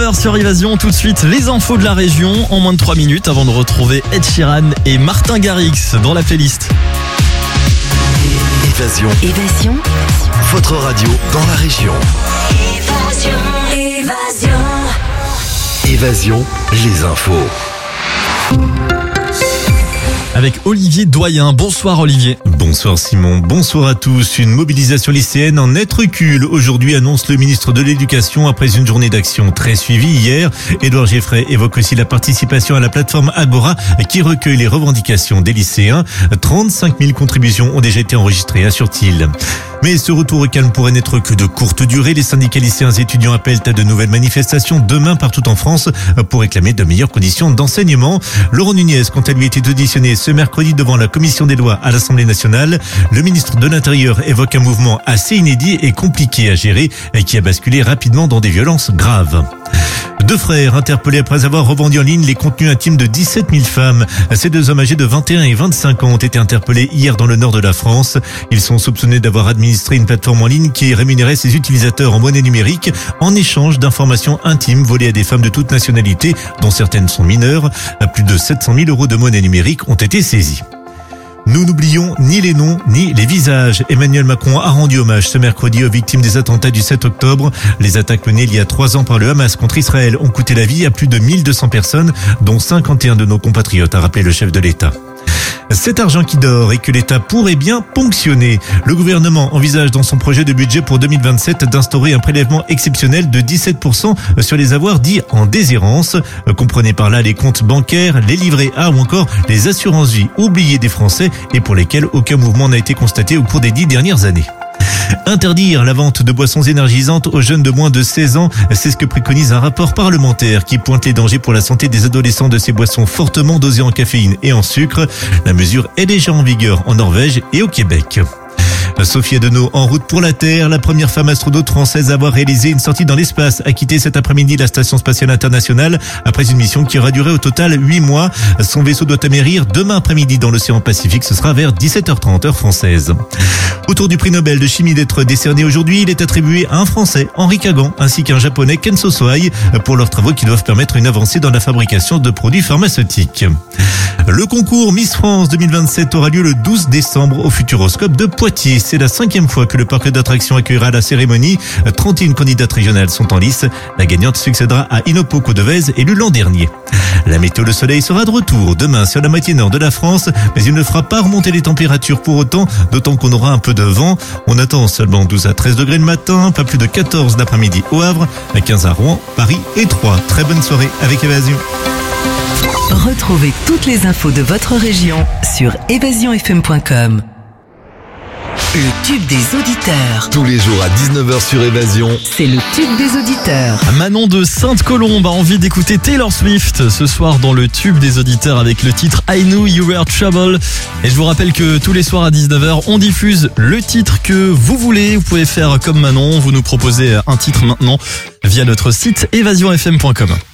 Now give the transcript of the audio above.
19h sur Évasion, tout de suite les infos de la région en moins de 3 minutes avant de retrouver Ed Sheeran et Martin Garrix dans la playlist. Évasion. Votre radio dans la région. Évasion, les infos. Avec Olivier Doyen. Bonsoir Olivier. Bonsoir Simon, bonsoir à tous. Une mobilisation lycéenne en net recul. Aujourd'hui annonce le ministre de l'Éducation après une journée d'action très suivie hier. Édouard Geffray évoque aussi la participation à la plateforme Agora qui recueille les revendications des lycéens. 35 000 contributions ont déjà été enregistrées, assure-t-il. Mais ce retour au calme pourrait n'être que de courte durée. Les syndicats lycéens et étudiants appellent à de nouvelles manifestations demain partout en France pour réclamer de meilleures conditions d'enseignement. Laurent Nunez, quant à lui, était auditionné ce mercredi devant la commission des lois à l'Assemblée nationale. Le ministre de l'Intérieur évoque un mouvement assez inédit et compliqué à gérer qui a basculé rapidement dans des violences graves. 2 frères interpellés après avoir revendu en ligne les contenus intimes de 17 000 femmes. Ces 2 hommes âgés de 21 et 25 ans ont été interpellés hier dans le nord de la France. Ils sont soupçonnés d'avoir administré une plateforme en ligne qui rémunérait ses utilisateurs en monnaie numérique en échange d'informations intimes volées à des femmes de toute nationalité, dont certaines sont mineures. Plus de 700 000 € de monnaie numérique ont été saisis. Nous n'oublions ni les noms ni les visages. Emmanuel Macron a rendu hommage ce mercredi aux victimes des attentats du 7 octobre. Les attaques menées il y a 3 ans par le Hamas contre Israël ont coûté la vie à plus de 1200 personnes, dont 51 de nos compatriotes, a rappelé le chef de l'État. Cet argent qui dort et que l'État pourrait bien ponctionner. Le gouvernement envisage dans son projet de budget pour 2027 d'instaurer un prélèvement exceptionnel de 17% sur les avoirs dits en déshérence. Comprenez par là les comptes bancaires, les livrets A ou encore les assurances-vie oubliées des Français et pour lesquels aucun mouvement n'a été constaté au cours des 10 dernières années. Interdire la vente de boissons énergisantes aux jeunes de moins de 16 ans, c'est ce que préconise un rapport parlementaire qui pointe les dangers pour la santé des adolescents de ces boissons fortement dosées en caféine et en sucre. La mesure est déjà en vigueur en Norvège et au Québec. Sophie Adenau en route pour la Terre, la première femme astronaute française à avoir réalisé une sortie dans l'espace, a quitté cet après-midi la Station Spatiale Internationale après une mission qui aura duré au total 8 mois. Son vaisseau doit atterrir demain après-midi dans l'océan Pacifique, ce sera vers 17h30 heure française. Autour du prix Nobel de chimie d'être décerné aujourd'hui, il est attribué à un Français, Henri Kagan, ainsi qu'un Japonais, Kenzo Sohei, pour leurs travaux qui doivent permettre une avancée dans la fabrication de produits pharmaceutiques. Le concours Miss France 2027 aura lieu le 12 décembre au Futuroscope de Poitiers. C'est la 5e fois que le parc d'attractions accueillera la cérémonie. 31 candidates régionales sont en lice. La gagnante succédera à Inopo Codevez, élue l'an dernier. La météo, le soleil sera de retour demain sur la moitié nord de la France, mais il ne fera pas remonter les températures pour autant, d'autant qu'on aura un peu de vent. On attend seulement 12 à 13 degrés le matin, pas plus de 14 l'après-midi au Havre, à 15 à Rouen, Paris et Troyes. Très bonne soirée avec Évasion. Retrouvez toutes les infos de votre région sur évasionfm.com. Le tube des auditeurs. Tous les jours à 19h sur Évasion. C'est le tube des auditeurs. Manon de Sainte-Colombe a envie d'écouter Taylor Swift ce soir dans le tube des auditeurs avec le titre I Knew You Were Trouble. Et je vous rappelle que tous les soirs à 19h, on diffuse le titre que vous voulez. Vous pouvez faire comme Manon, vous nous proposez un titre maintenant via notre site évasionfm.com.